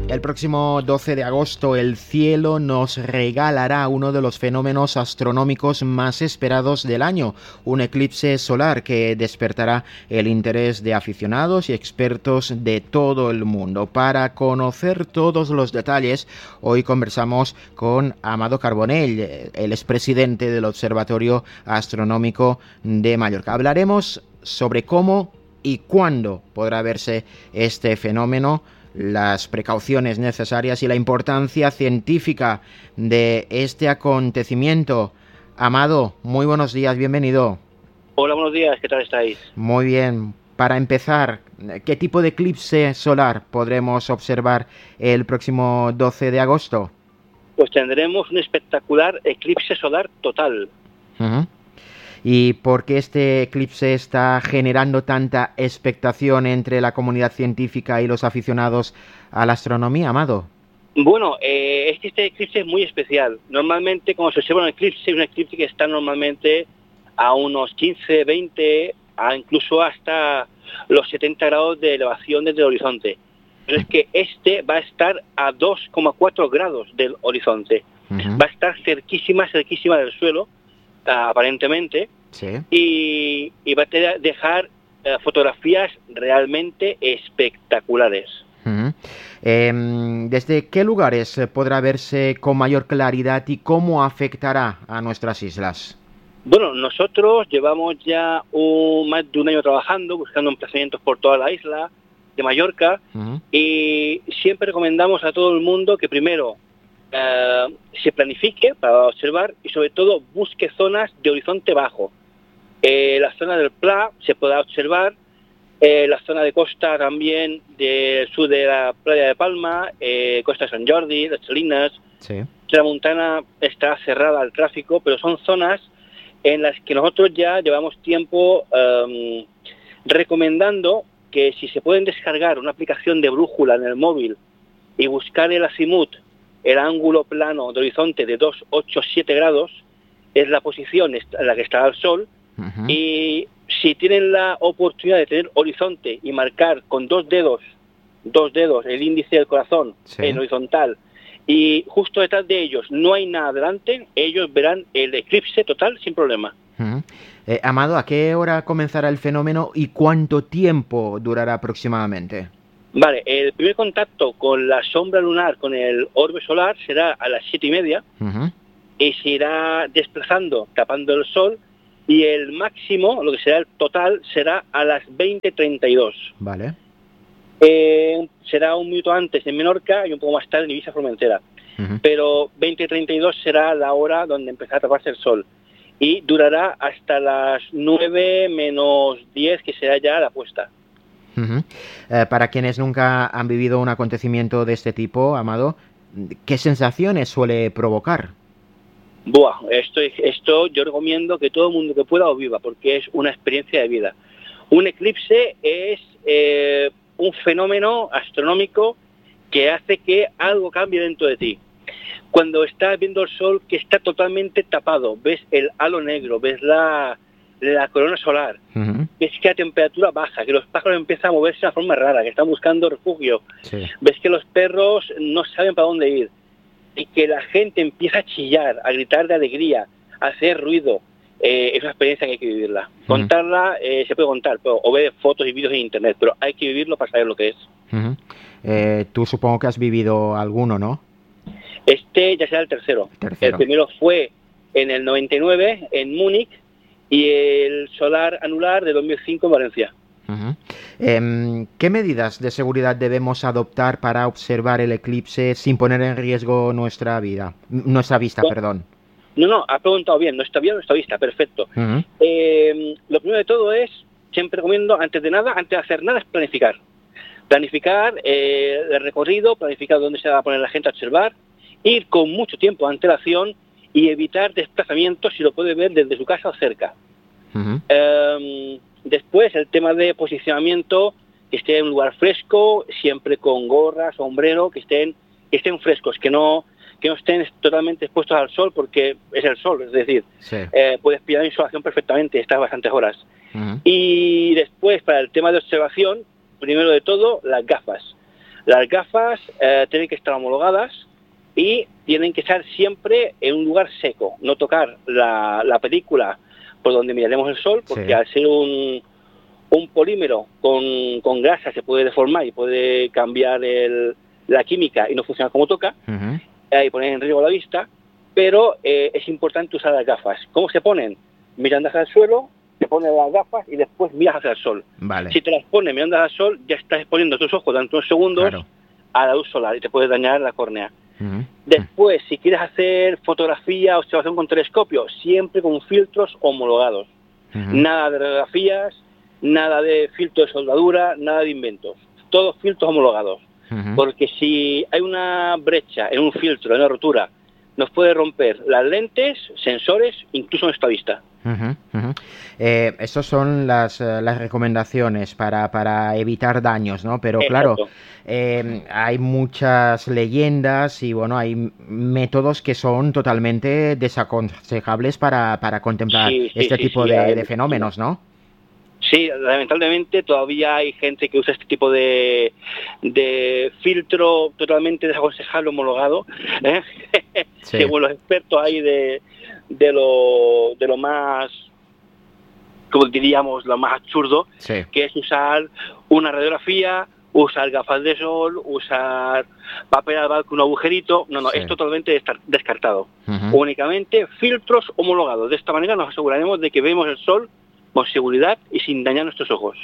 El próximo 12 de agosto el cielo nos regalará uno de los fenómenos astronómicos más esperados del año, un eclipse solar que despertará el interés de aficionados y expertos de todo el mundo. Para conocer todos los detalles, hoy conversamos con Amado Carbonell, el expresidente del Observatorio Astronómico de Mallorca. Hablaremos sobre cómo y cuándo podrá verse este fenómeno, las precauciones necesarias y la importancia científica de este acontecimiento. Amado, muy buenos días, bienvenido. Hola, buenos días, ¿qué tal estáis? Muy bien. Para empezar, ¿qué tipo de eclipse solar podremos observar el próximo 12 de agosto? Pues tendremos un espectacular eclipse solar total. Uh-huh. ¿Y por qué este eclipse está generando tanta expectación entre la comunidad científica y los aficionados a la astronomía, Amado? Bueno, es que este eclipse es muy especial. Normalmente, cuando se observa un eclipse que está normalmente a unos 15, 20, incluso hasta los 70 grados de elevación desde el horizonte. Pero es que este va a estar a 2,4 grados del horizonte. Uh-huh. Va a estar cerquísima del suelo, aparentemente. Sí. Y va a dejar fotografías realmente espectaculares. Uh-huh. ¿Desde qué lugares podrá verse con mayor claridad y cómo afectará a nuestras islas? Bueno, nosotros llevamos ya más de un año trabajando, buscando emplazamientos por toda la isla de Mallorca. Uh-huh. Y siempre recomendamos a todo el mundo que primero se planifique para observar y sobre todo busque zonas de horizonte bajo. La zona del Pla se podrá observar, la zona de costa también del sur de la playa de Palma, Costa de Sant Jordi, Las Salinas. Sí. Tramuntana está cerrada al tráfico, pero son zonas en las que nosotros ya llevamos tiempo recomendando que si se pueden descargar una aplicación de brújula en el móvil y buscar el azimut, el ángulo plano de horizonte de 287 grados, es la posición en la que está el Sol. Uh-huh. Y si tienen la oportunidad de tener horizonte y marcar con dos dedos el índice del corazón, sí, en horizontal, y justo detrás de ellos no hay nada delante, ellos verán el eclipse total sin problema. Uh-huh. Amado, ¿a qué hora comenzará el fenómeno y cuánto tiempo durará aproximadamente? Vale, el primer contacto con la sombra lunar, con el orbe solar, será a las 7:30, uh-huh, y se irá desplazando, tapando el Sol, y el máximo, lo que será el total, será a las 20:32. Vale. Será un minuto antes en Menorca y un poco más tarde en Ibiza-Formentera. Uh-huh. Pero 20:32 será la hora donde empezará a taparse el Sol. Y durará hasta las 9 menos 10, que será ya la puesta. Uh-huh. Para quienes nunca han vivido un acontecimiento de este tipo, Amado, ¿qué sensaciones suele provocar? Buah, esto yo recomiendo que todo el mundo que pueda lo viva, porque es una experiencia de vida. Un eclipse es un fenómeno astronómico que hace que algo cambie dentro de ti. Cuando estás viendo el Sol que está totalmente tapado, ves el halo negro, ves la corona solar, uh-huh, ves que la temperatura baja, que los pájaros empiezan a moverse de una forma rara, que están buscando refugio, sí, ves que los perros no saben para dónde ir, y que la gente empieza a chillar, a gritar de alegría, a hacer ruido. Es una experiencia que hay que vivirla. Uh-huh. Contarla se puede contar, o ver fotos y vídeos en internet, pero hay que vivirlo para saber lo que es. Uh-huh. Tú supongo que has vivido alguno, ¿no? Este ya será el tercero. El primero fue en el 99 en Múnich y el solar anular de 2005 en Valencia. Uh-huh. ¿Qué medidas de seguridad debemos adoptar para observar el eclipse sin poner en riesgo nuestra vista? No, has preguntado bien, nuestra vista, perfecto. Uh-huh. Lo primero de todo es, siempre recomiendo, antes de hacer nada, es planificar. Planificar el recorrido, planificar dónde se va a poner la gente a observar, ir con mucho tiempo de antelación y evitar desplazamientos si lo puede ver desde su casa o cerca. Uh-huh. Después, el tema de posicionamiento, que esté en un lugar fresco, siempre con gorra, sombrero, que estén frescos, que no estén totalmente expuestos al sol, porque es el sol, es decir, sí, puedes pillar insolación perfectamente, estás bastantes horas. Uh-huh. Y después, para el tema de observación, primero de todo, las gafas. Las gafas tienen que estar homologadas y tienen que estar siempre en un lugar seco, no tocar la película por donde miraremos el sol, porque al ser un polímero con grasa se puede deformar y puede cambiar la química y no funciona como toca, y poner en riesgo la vista, pero es importante usar las gafas. ¿Cómo se ponen? Mirando hacia el suelo, te pones las gafas y después miras hacia el sol. Vale. Si te las pones mirando hacia el sol, ya estás exponiendo tus ojos durante unos segundos a la luz solar y te puede dañar la córnea. Después, si quieres hacer fotografía o observación con telescopio, siempre con filtros homologados. Nada de radiografías, nada de filtro de soldadura, nada de inventos. Todos filtros homologados. Porque si hay una brecha en un filtro, en una rotura, nos puede romper las lentes, sensores, incluso nuestra vista. Estas son las recomendaciones para evitar daños, ¿no? Pero claro, hay muchas leyendas y bueno, hay métodos que son totalmente desaconsejables para contemplar este tipo de fenómenos, ¿no? Sí, lamentablemente todavía hay gente que usa este tipo de filtro totalmente desaconsejable homologado, según los expertos ahí de lo más, como diríamos, lo más absurdo, que es usar una radiografía, usar gafas de sol, usar papel albal con un agujerito. No, es totalmente descartado. Únicamente filtros homologados. De esta manera nos aseguraremos de que vemos el sol con seguridad y sin dañar nuestros ojos.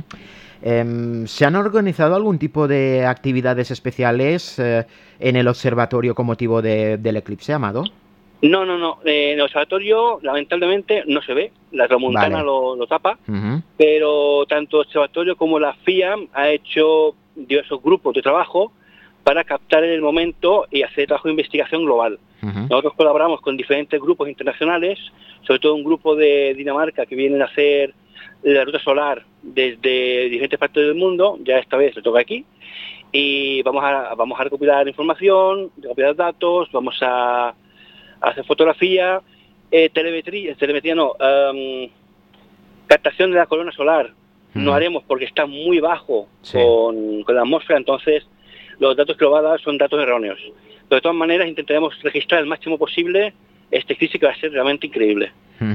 ¿Se han organizado algún tipo de actividades especiales en el observatorio con motivo del eclipse, Amado? No. En el observatorio, lamentablemente, no se ve. La tramontana lo tapa, pero tanto el observatorio como la FIAM ha hecho diversos grupos de trabajo para captar el momento y hacer trabajo de investigación global. Nosotros colaboramos con diferentes grupos internacionales, sobre todo un grupo de Dinamarca que vienen a hacer la ruta solar desde diferentes partes del mundo. Ya esta vez le toca aquí, y vamos a recopilar información, recopilar datos, vamos a hacer fotografía, captación de la corona solar. No haremos porque está muy bajo con la atmósfera, entonces los datos que lo va a dar son datos erróneos. Pero de todas maneras intentaremos registrar el máximo posible este eclipse, que va a ser realmente increíble.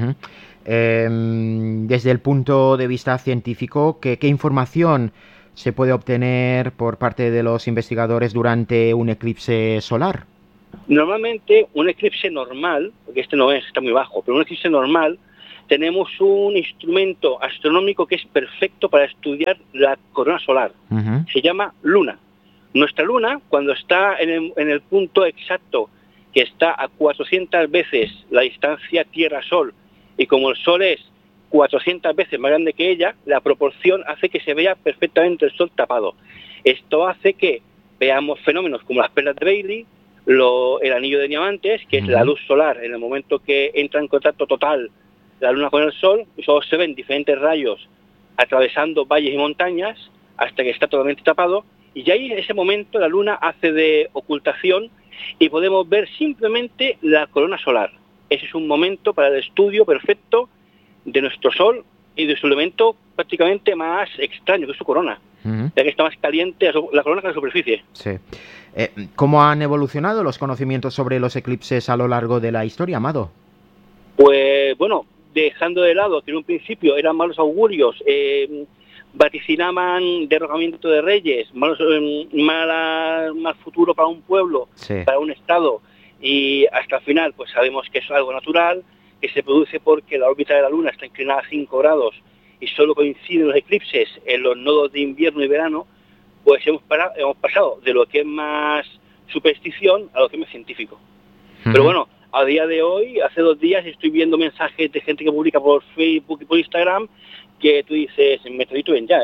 Desde el punto de vista científico, ¿qué información se puede obtener por parte de los investigadores durante un eclipse solar? Normalmente un eclipse normal, porque este no es, está muy bajo, pero un eclipse normal, tenemos un instrumento astronómico que es perfecto para estudiar la corona solar. Se llama luna. Nuestra luna, cuando está en el punto exacto, que está a 400 veces la distancia Tierra-Sol, y como el Sol es 400 veces más grande que ella, la proporción hace que se vea perfectamente el Sol tapado. Esto hace que veamos fenómenos como las perlas de Bailey, el anillo de diamantes, que es la luz solar en el momento que entra en contacto total la luna con el sol, y solo se ven diferentes rayos atravesando valles y montañas hasta que está totalmente tapado, y ya ahí en ese momento la luna hace de ocultación y podemos ver simplemente la corona solar. Ese es un momento para el estudio perfecto de nuestro sol y de su elemento prácticamente más extraño, que es su corona, ya que está más caliente la corona que la superficie. Sí. ¿Cómo han evolucionado los conocimientos sobre los eclipses a lo largo de la historia, Amado? Pues bueno, dejando de lado que en un principio eran malos augurios, vaticinaban derrocamiento de reyes, mal futuro para un pueblo, para un estado, y hasta el final pues sabemos que es algo natural, que se produce porque la órbita de la Luna está inclinada a 5 grados y solo coinciden los eclipses en los nodos de invierno y verano. Pues hemos pasado de lo que es más superstición a lo que es más científico. Pero bueno, a día de hoy, hace 2 días, estoy viendo mensajes de gente que publica por Facebook y por Instagram que tú dices, me estoy bien ya,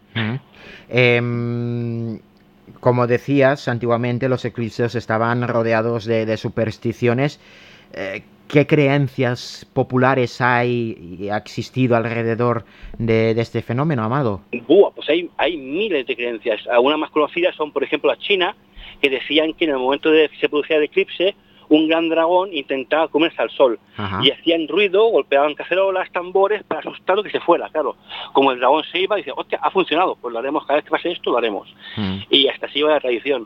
Como decías, antiguamente los eclipses estaban rodeados de supersticiones. ¿Qué creencias populares ha existido alrededor de este fenómeno, Amado? Pues hay miles de creencias. Algunas más conocidas son, por ejemplo, la China, que decían que en el momento de que se producía el eclipse, un gran dragón intentaba comerse al sol. Ajá. Y hacían ruido, golpeaban cacerolas, tambores para asustarlo que se fuera, claro. Como el dragón se iba, dice, hostia, ha funcionado, pues lo haremos, cada vez que pase esto, lo haremos. Y hasta así va la tradición.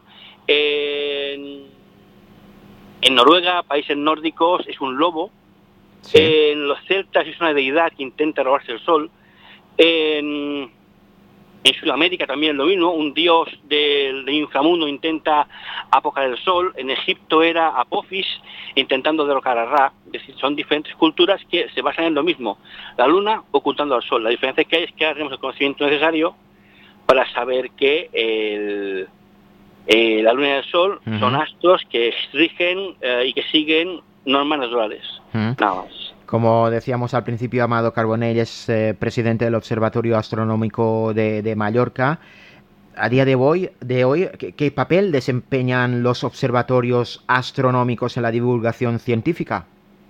En Noruega, países nórdicos, es un lobo. Sí. En los celtas es una deidad que intenta robarse el sol. En Sudamérica también es lo mismo, un dios del inframundo intenta apocar el sol. En Egipto era Apophis intentando derrocar a Ra. Es decir, son diferentes culturas que se basan en lo mismo, la luna ocultando al sol. La diferencia que hay es que ahora tenemos el conocimiento necesario para saber que la luna y el sol son astros que rigen y que siguen normas naturales. Nada más. Como decíamos al principio, Amado Carbonell es presidente del Observatorio Astronómico de Mallorca. A día de hoy, ¿qué papel desempeñan los observatorios astronómicos en la divulgación científica?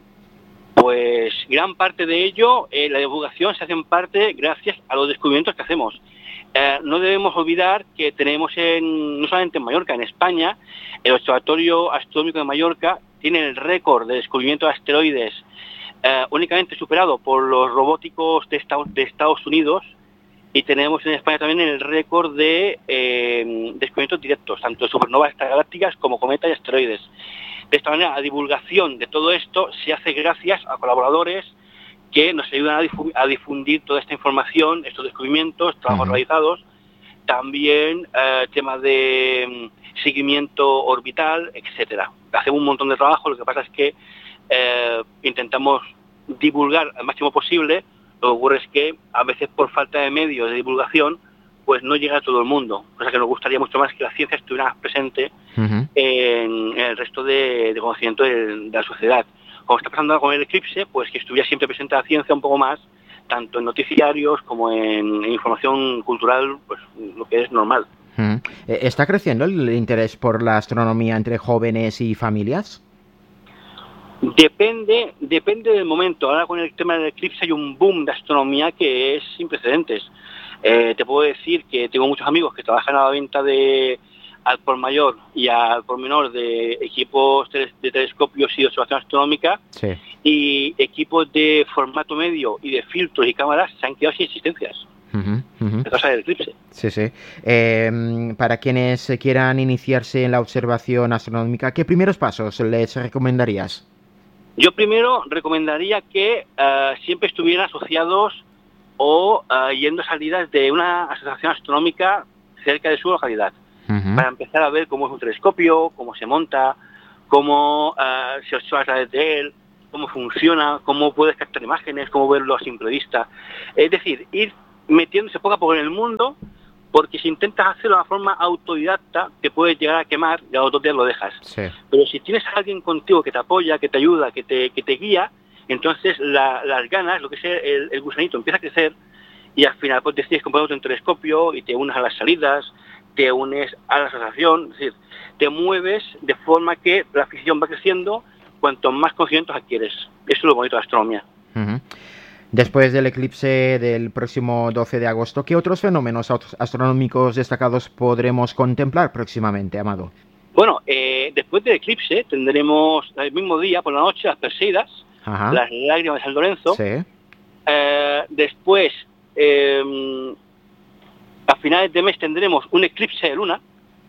Pues gran parte de ello, la divulgación se hace en parte gracias a los descubrimientos que hacemos. No debemos olvidar que tenemos no solamente en Mallorca, en España, el Observatorio Astronómico de Mallorca tiene el récord de descubrimiento de asteroides únicamente superado por los robóticos de Estados Unidos, y tenemos en España también el récord de descubrimientos directos, tanto de supernovas extragalácticas como cometas y asteroides. De esta manera, la divulgación de todo esto se hace gracias a colaboradores que nos ayudan a difundir toda esta información, estos descubrimientos, trabajos realizados, también temas de seguimiento orbital, etcétera. Hacemos un montón de trabajo, lo que pasa es que intentamos divulgar al máximo posible. Lo que ocurre es que a veces por falta de medios de divulgación pues no llega a todo el mundo, cosa que nos gustaría mucho más que la ciencia estuviera más presente en el resto de conocimiento de la sociedad. Como está pasando con el eclipse, pues que estuviera siempre presente la ciencia un poco más, tanto en noticiarios como en información cultural, pues lo que es normal. ¿Está creciendo el interés por la astronomía entre jóvenes y familias? Depende del momento. Ahora con el tema del eclipse hay un boom de astronomía que es sin precedentes. Te puedo decir que tengo muchos amigos que trabajan a la venta al por mayor y al por menor de equipos de telescopios y de observación astronómica, sí. Y equipos de formato medio y de filtros y cámaras se han quedado sin existencias. La cosa del eclipse. Sí, sí. Para quienes quieran iniciarse en la observación astronómica, ¿qué primeros pasos les recomendarías? Yo primero recomendaría que siempre estuvieran asociados o yendo a salidas de una asociación astronómica cerca de su localidad, para empezar a ver cómo es un telescopio, cómo se monta, cómo se observa a través de él, cómo funciona, cómo puedes captar imágenes, cómo verlo a simple vista. Es decir, ir metiéndose poco a poco en el mundo, porque si intentas hacerlo de una forma autodidacta, te puedes llegar a quemar y a los 2 días lo dejas. Sí. Pero si tienes a alguien contigo que te apoya, que te ayuda, que te guía, entonces las ganas, lo que es el gusanito, empieza a crecer, y al final pues decides comprar un telescopio y te unes a las salidas, te unes a la asociación, es decir, te mueves de forma que la afición va creciendo cuanto más conocimientos adquieres. Eso es lo bonito de la astronomía. Después del eclipse del próximo 12 de agosto, ¿qué otros fenómenos astronómicos destacados podremos contemplar próximamente, Amado? Bueno, después del eclipse tendremos el mismo día, por la noche, las Perseidas, las lágrimas de San Lorenzo. Sí. Después, a finales de mes tendremos un eclipse de luna.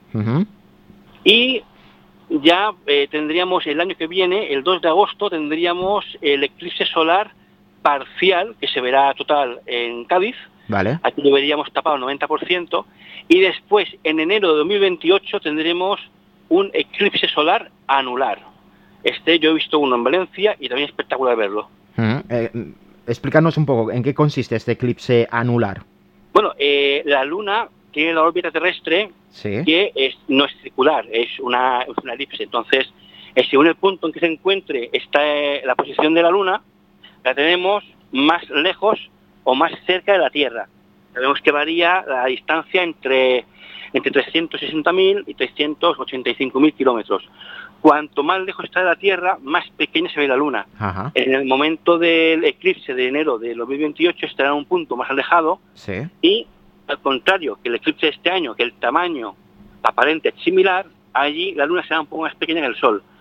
Y ya tendríamos el año que viene, el 2 de agosto, tendríamos el eclipse solar parcial, que se verá total en Cádiz. Vale. Aquí lo veríamos tapado al 90%. Y después, en enero de 2028, tendremos un eclipse solar anular. Yo he visto uno en Valencia y también es espectacular verlo. Explícanos un poco, ¿en qué consiste este eclipse anular? Bueno, la Luna tiene la órbita terrestre, sí, que no es circular, es una elipse. Entonces, según el punto en que se encuentre está la posición de la Luna, la tenemos más lejos o más cerca de la Tierra. Sabemos que varía la distancia entre 360.000 y 385.000 kilómetros. Cuanto más lejos está de la Tierra, más pequeña se ve la Luna. Ajá. En el momento del eclipse de enero de 2028 estará en un punto más alejado, sí, y al contrario que el eclipse de este año, que el tamaño aparente es similar, allí la Luna será un poco más pequeña que el Sol.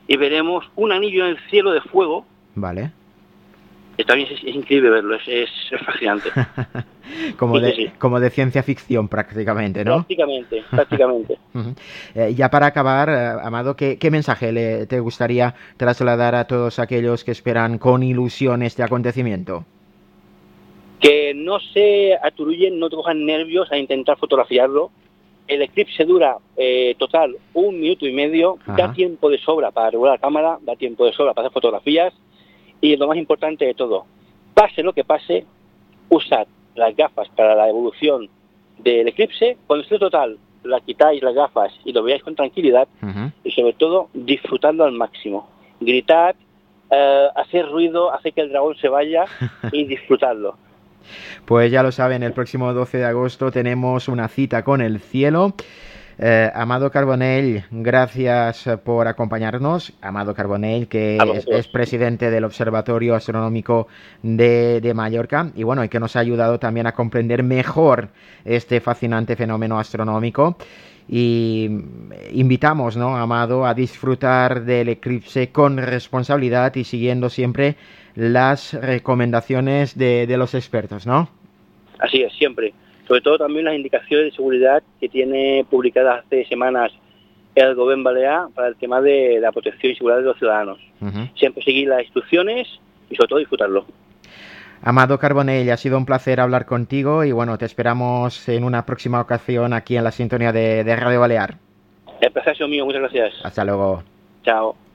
y veremos un anillo en el cielo de fuego. Vale. Que también es increíble verlo, es fascinante. Como de ciencia ficción prácticamente, ¿no? Prácticamente. Ya para acabar, Amado, ¿qué mensaje te gustaría trasladar a todos aquellos que esperan con ilusión este acontecimiento? Que no se aturullen, no cojan nervios a intentar fotografiarlo. El eclipse dura total 1 minuto y medio, da tiempo de sobra para regular la cámara, da tiempo de sobra para hacer fotografías, y lo más importante de todo, pase lo que pase, usad las gafas para la evolución del eclipse. Cuando esté total, la quitáis las gafas y lo veáis con tranquilidad, y sobre todo disfrutadlo al máximo. Gritad, hacer ruido, hacer que el dragón se vaya y disfrutadlo. Pues ya lo saben, el próximo 12 de agosto tenemos una cita con el cielo. Amado Carbonell, gracias por acompañarnos. Amado Carbonell, que es presidente del Observatorio Astronómico de Mallorca, y bueno, y que nos ha ayudado también a comprender mejor este fascinante fenómeno astronómico. Y invitamos, ¿no, Amado, a disfrutar del eclipse con responsabilidad y siguiendo siempre las recomendaciones de los expertos, ¿no? Así es, siempre. Sobre todo también las indicaciones de seguridad que tiene publicadas hace semanas el Gobierno Balear para el tema de la protección y seguridad de los ciudadanos. Siempre seguir las instrucciones y sobre todo disfrutarlo. Amado Carbonell, ha sido un placer hablar contigo y bueno, te esperamos en una próxima ocasión aquí en la sintonía de Radio Balear. El placer ha sido mío, muchas gracias. Hasta luego. Chao.